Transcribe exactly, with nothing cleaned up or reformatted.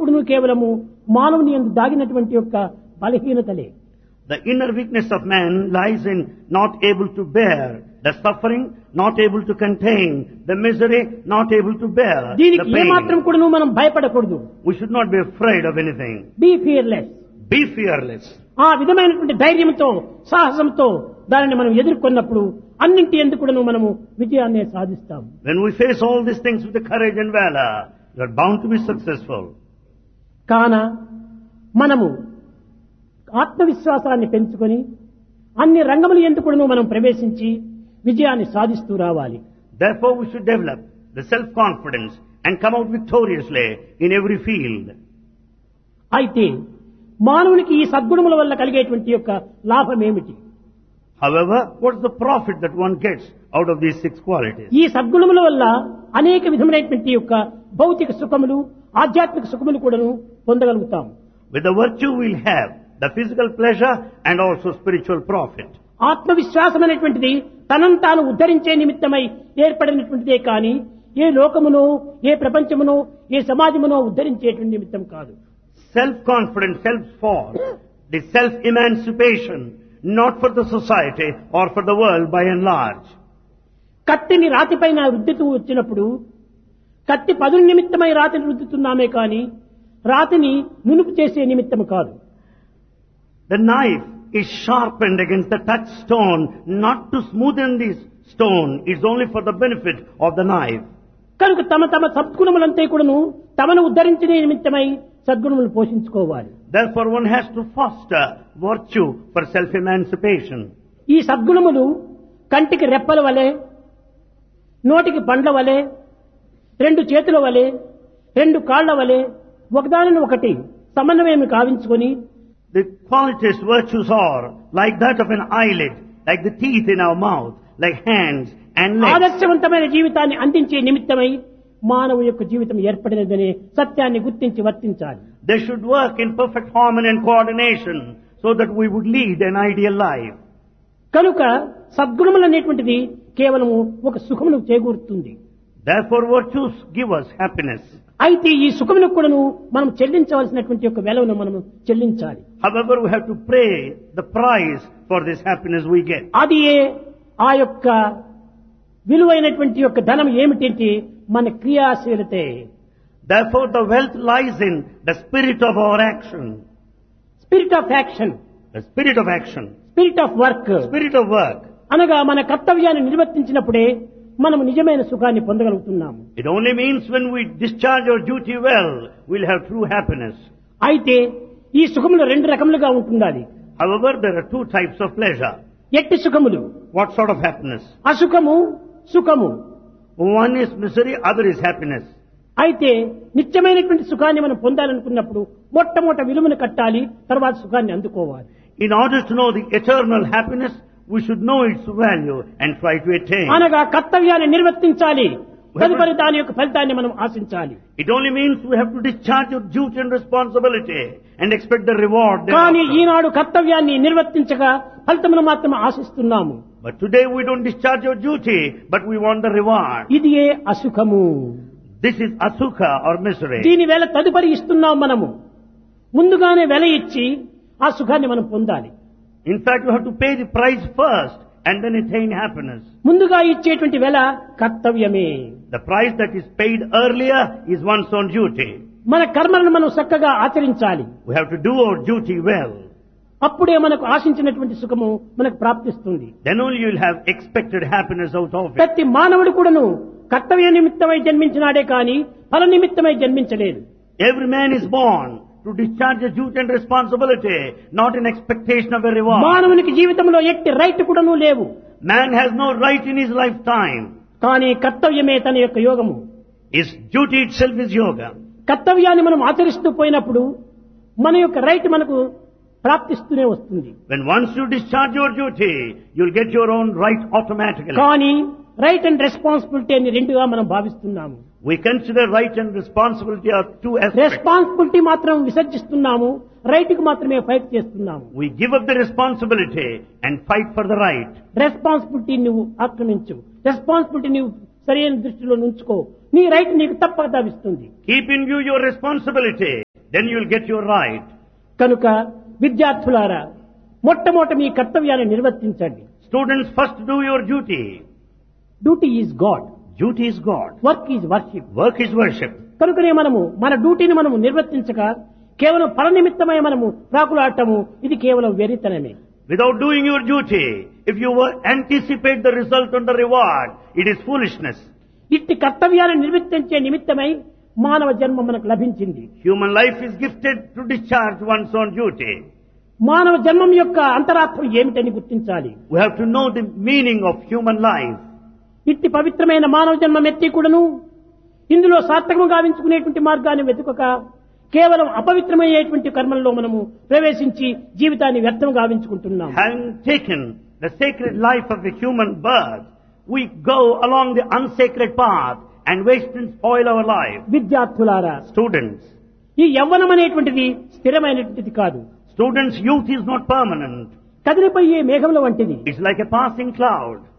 కూడా కేవలము మానవుని యందు దాగినటువంటి యొక్క బలహీనతలే. The inner weakness of man lies in not able to bear the suffering, not able to contain the misery, not able to bear the దీనికి ఏమాత్రం pain. కూడా మనం భయపడకూడదు. We should not be afraid of anything. Be fearless. Be fearless. ఆ విధమైనటువంటి ధైర్యంతో సాహసంతో దానిని మనం ఎదుర్కొన్నప్పుడు అన్నింటి ఎందుకు కూడా మనము విజయాన్ని సాధిస్తాం. When we face all these things with the courage and valor, you are bound to be successful. కాన మనము ఆత్మవిశ్వాసాన్ని పెంచుకొని అన్ని రంగముల ఎందుకు కూడా మనం ప్రవేశించి విజయాన్ని సాధిస్తూ రావాలి. Therefore, we should develop the self-confidence and come out victoriously in every field. అయితే మానవునికి ఈ సద్గుణముల వల్ల కలిగేటువంటి యొక్క లాభం ఏమిటి? However, what's the profit that one gets out of these six qualities? ఈ సద్గుణముల వల్ల అనేక విధమైనటువంటి యొక్క భౌతిక సుఖములు ఆధ్యాత్మిక సుఖములు కూడాను పొందగలుగుతాం. With the virtue we'll have the physical pleasure and also spiritual profit. ఆత్మవిశ్వాసం అనేటువంటిది తనను తాను ఉద్ధరించే నిమిత్తమై ఏర్పడినటువంటిదే కానీ ఏ లోకమునో ఏ ప్రపంచమునో ఏ సమాజమునో ఉద్ధరించేటువంటి నిమిత్తం కాదు. Self-confidence, self-force, the self-emancipation, not for the society or for the world by and large. కత్తిని రాతిపైన రుద్దుతూ వచ్చినప్పుడు కత్తి పదుల నిమిత్తమై రాతిని రుద్దుతున్నామే కానీ రాతిని నునుపు చేసే నిమిత్తము కాదు. The knife is sharpened against the touchstone, not to smoothen this stone. It's only for the benefit of the knife. కనుక తమ తమ సద్గుణములంతా కూడాను తమను ఉద్ధరించే నిమిత్తమై సద్గుణములు పోషించుకోవాలి. Therefore, one has to foster virtue for self-emancipation. ఈ సద్గుణములు కంటికి రెప్పల వలె, నోటికి పండ్ల వలె, రెండు చేతుల వలె, రెండు కాళ్ల వలె ఒకదానిని ఒకటి సమన్వయం కావించుకొని The qualities, virtues are like that of an eyelid, like the teeth in our mouth, like hands and legs. ఆదర్శవంతమైన జీవితాన్ని అందించే నిమిత్తమై మానవ యొక్క జీవితం ఏర్పడినదనే సత్యాన్ని గుర్తించి వర్తించాలి. They should work in perfect harmony and coordination so that we would lead an ideal life. కనుక సద్గుణములు అనేటువంటిది కేవలము ఒక సుఖమును చేకూరుతుంది. Therefore, virtues give us happiness. అయితే ఈ సుఖమును కూడాను మనం చెల్లించవలసినటువంటి యొక్క వెలవును మనం చెల్లించాలి. However, we have to pay the price for this happiness we get. అది ఆ యొక్క విలువైనటువంటి యొక్క ధనం ఏమిటంటే మన క్రియాశీలతే. Therefore, the wealth lies in the spirit of our action. Spirit of action, The spirit of action. Spirit of work. Spirit of work. అనగా మన కర్తవ్యాన్ని నిర్వర్తించినప్పుడే మనము నిజమైన సుఖాన్ని పొందగలుగుతున్నాము. It only means when we discharge our duty well, we'll have true happiness. అయితే ఈ సుఖములు రెండు రకములుగా ఉంటుండాలి. However, there are two types of pleasure. ఎట్టి సుఖములు? What sort of happiness? అసుఖము, సుఖము. One is misery, other is happiness. అయితే నిత్యమైనటువంటి సుఖాన్ని మనం పొందాలనుకున్నప్పుడు మొట్టమొదట విలువను కట్టాలి, తర్వాత సుఖాన్ని అందుకోవాలి. In order to know the eternal happiness, we should know its value and try to attain. అనగా కర్తవ్యాన్ని నిర్వర్తించాలి, తదుపరి దాని యొక్క ఫలితాన్ని మనం ఆశించాలి. It only means we have to discharge your duty and responsibility and expect the reward కానీ thereafter. ఈనాడు కర్తవ్యాన్ని నిర్వర్తించగా ఫలితమును మాత్రం ఆశిస్తున్నాము. But today we don't discharge your duty, but we want the reward. ఇది ఏ అసుఖము. This is asukha or misery. దీని వేళ తదుపరి ఇస్తున్నాం మనము. ముందుగానే వెల ఇచ్చి ఆ సుఖాన్ని మనం పొందాలి. In fact, you have to pay the price first and then attain happiness. ముందుగా ఇచ్చేటువంటి వెల కర్తవ్యమే. The price that is paid earlier is one's own duty. మన కర్మలను మనం చక్కగా ఆచరించాలి. We have to do our duty well. అప్పుడే మనకు ఆశించినటువంటి సుఖము మనకు ప్రాప్తిస్తుంది. Then only you will have expected happiness out of it. ప్రతి మానవుడు కూడాను కర్తవ్య నిమిత్తమై జన్మించినాడే కానీ ఫల నిమిత్తమై జన్మించలేదు. Every man is born to discharge a duty and responsibility, not in expectation of a reward. మానవునికి జీవితంలో ఎట్టి రైట్ కూడాను లేవు. Man has no right in his lifetime. కానీ కర్తవ్యమే తన యొక్క యోగము. His duty itself is yoga. కర్తవ్యాన్ని మనం ఆచరిస్తూ పోయినప్పుడు మన యొక్క రైట్ మనకు ప్రాప్తిస్తూనే వస్తుంది. When once you discharge your duty, you'll get your own right automatically. కానీ రైట్ అండ్ రెస్పాన్సిబిలిటీ అని రెండుగా మనం భావిస్తున్నాము. We consider right and responsibility are two aspects. Responsibility మాత్రం విసర్జిస్తున్నాము, రైట్ కు మాత్రమే ఫైట్ చేస్తున్నాము. We give up the responsibility and fight for the right. Responsibility నువ్వు ఆక్రమించు, రెస్పాన్సిబిలిటీ నువ్వు సరైన దృష్టిలో ఉంచుకో, నీ రైట్ నీకు తప్పక లభిస్తుంది. Keep in view your responsibility then you will get your right. కనుక విద్యార్థులారా మొట్టమొదట మీ కర్తవ్యాన్ని నిర్వర్తించండి. Students, first do your duty. Duty is God, Duty is God. Work is worship. Work is worship. కనుకనే మనము మన డ్యూటీని మనము నిర్వర్తించక కేవలం ఫల నిమిత్తమై మనము ప్రాకులాడటము ఇది కేవలం వెరితనమే. Without doing your duty, if you were anticipate the result and the reward, it is foolishness. ఇట్టి కర్తవ్యాన్ని నిర్వర్తించే నిమిత్తమై మానవ జన్మ మనకు లభించింది. Human life is gifted to discharge one's own duty. మానవ జన్మం యొక్క అంతరార్థం ఏమిటని గుర్తించాలి. We have to know the meaning of human life. ఇట్టి పవిత్రమైన మానవ జన్మం ఎత్తి కూడాను ఇందులో సార్థకము గావించుకునేటువంటి మార్గాన్ని వెతుకక కేవలం అపవిత్రమయ్యేటువంటి కర్మల్లో మనము ప్రవేశించి జీవితాన్ని వ్యర్థం గావించుకుంటున్నాం. Having taken the sacred life of the human birth, we go along the unsacred path and waste and spoil our life. విద్యార్థులారా, Students, ఈ యవ్వనం అనేటువంటిది స్థిరమైనటువంటిది కాదు. students' youth is not permanent. కదిలిపోయే మేఘముల వంటిది. It's like a passing cloud.